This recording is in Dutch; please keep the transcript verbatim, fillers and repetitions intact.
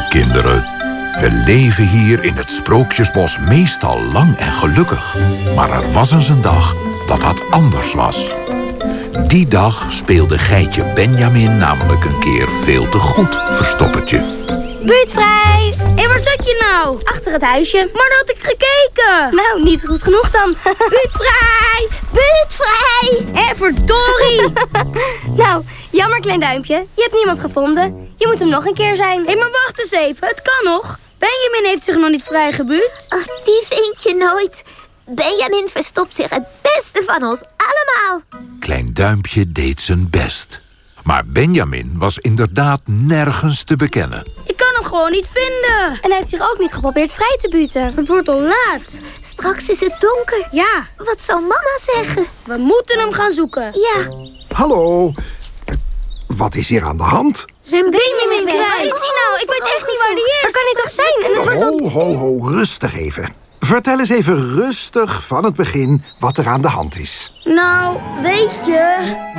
kinderen. We leven hier in het Sprookjesbos meestal lang en gelukkig. Maar er was eens een dag dat dat anders was. Die dag speelde geitje Benjamin namelijk een keer veel te goed verstoppertje. Buurtvrij! Hé, hey, waar zat je nou? Achter het huisje. Maar dat had ik gekeken. Nou, niet goed genoeg dan. Buurtvrij! Buurtvrij! Hé, verdorie! Nou, jammer klein duimpje. Je hebt niemand gevonden. Je moet hem nog een keer zijn. Hé, hey, maar wacht eens even. Het kan nog. Benjamin heeft zich nog niet vrijgebuurd. Ach, die vind je nooit. Benjamin verstopt zich het beste van ons allemaal. Klein Duimpje deed zijn best. Maar Benjamin was inderdaad nergens te bekennen. Ik kan hem gewoon niet vinden. En hij heeft zich ook niet geprobeerd vrij te buiten. Het wordt al laat. Straks is het donker. Ja. Wat zal mama zeggen? We moeten hem gaan zoeken. Ja. Hallo. Wat is hier aan de hand? Zijn Benjamin is kwijt. Waar is hij nou? Ik weet echt niet waar hij is. Waar kan hij toch zijn? En het wordt Ho, ho, ho, rustig even. Vertel eens even rustig van het begin wat er aan de hand is. Nou, weet je...